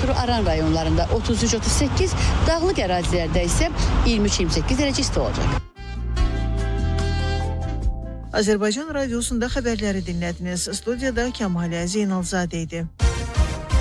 temperaturu Aran rayonlarında 33-38, dağlıq ərazilərdə isə 23-28 dərəcə isti olacaq. Azərbaycan Radiosunda xəbərləri dinlədiniz. Studiyada Kəmalə Zeynalzadə idi.